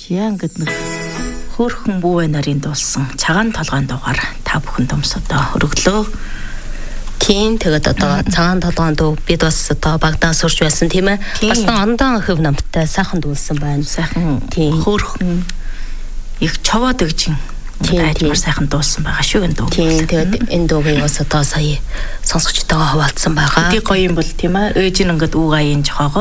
Яа ингээд нэг хөөрхөн бүү нарын дуулсан цагаан толгойн дуугаар та бүхэнд өмсөдөө өргөлөө. Тийм тэгээд одоо цагаан толгойн дуу бид бас одоо багтаа сурч байсан тийм ээ. Бас ондоо хөв намтай сайхан дуулсан байна. Сайхан тийм хөөрхөн их човоод өгчин. Тийм сайхан дуулсан байгаа шүү энэ дуу. Тийм тэгээд энэ дуугийн бас одоо сая сонсогчтойгоо хуваалцсан байгаа. Хэдий гоё юм бол тийм ээ. Ээж нь ингээд үг аян жохоогоо